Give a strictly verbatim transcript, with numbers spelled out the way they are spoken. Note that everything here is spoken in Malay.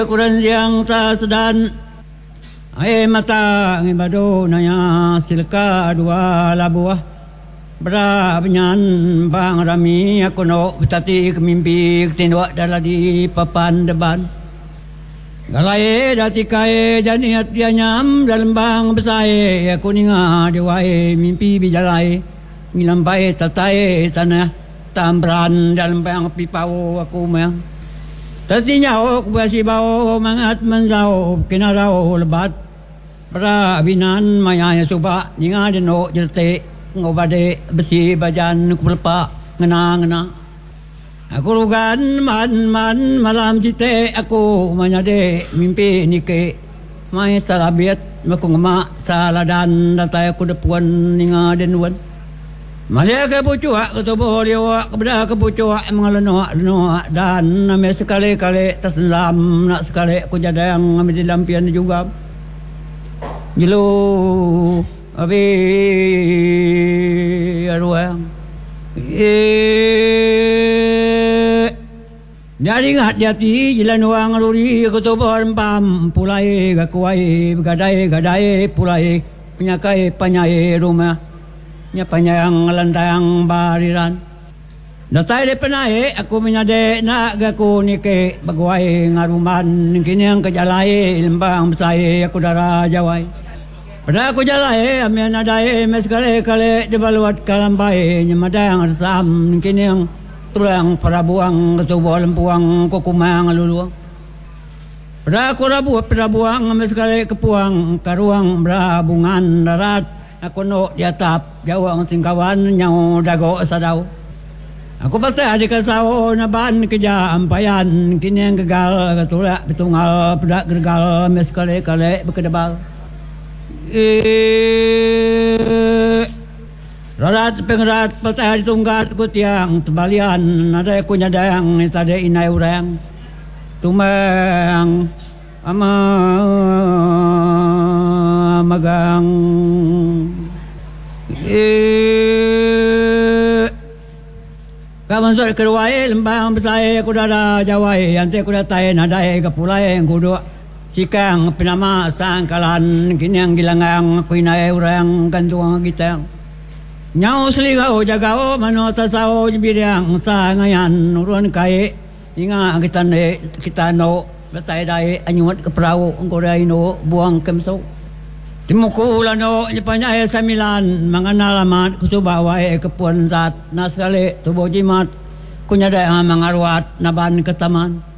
Kurang yang sa sedan ay mata ngibado naya silka dua labuah bra benyan bang rami aku no betati kemimpi ketindwak daladi papan deban galai dati kae janiat dia nyam dalam bang besai aku ninga diwae mimpi bijalai ngilampai tatai tanah tambran dalam bang pipau aku mah tatinya ok basi bau mangat manzau kinarau lebat pra binan maya suba ninga deno jerte ngobade besi bajan kupelpa ngena ngena aku lugan man man malam cite aku manyade mimpi nike mai salabiat maku ngema saladan datai aku depuan ninga denwan Malia ke pucuk ketubuh dia kepada ke pucuk mengalanoak noak dan nami sekali-kali terselam nak sekali aku jadi yang ambil di lampian juga jelu abi arwah eh dari ngat hati jalan wang ruri ketubuh rempam pulai gakuai gadai gadai pulai penyakai panyai rumah nya panjang lantang bariran datai de penai aku menyade nak gaku nike bagwai ngaruman kini yang kejalai lembang besai aku dara jawai pada aku jalai amian adai mes kale kale de baluat kalambai nya madang sam kini yang tulang parabuang ketubuh lempuang kukumang luluang pada aku rabu perabuang mes kale kepuang karuang berabungan darat aku no di atap jawang tingkawan nyau dago sadau aku patah di kasau naban keja ampayan kini yang gagal ketulak betunggal pedak gergal mes kale kale bekedebal eh rarat pengerat patah di tunggat ku tiang tebalian ada aku nyadang tade inai urang tumang ama magang eh kaman sore kerwai lembang besai aku dada jawai ante aku datai nadai kapulai kudu sikang penama sangkalan kini yang gilangang aku inai urang kantuang kita nyau selingau jagao mano tasao jibiriang sangayan urun kai inga kita ne kita no datai dai anyuat ke perahu engkorai no buang kemso timukula no nyepanya samilan mengenal amat kusubawai kepuan zat naskale tubuh jimat kunyada mengaruat naban ke taman